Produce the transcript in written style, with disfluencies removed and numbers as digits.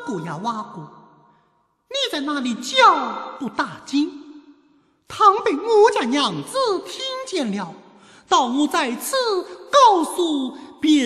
过呀挖过，你在那里叫不打紧，倘被我家娘子听见了，到我在此告诉别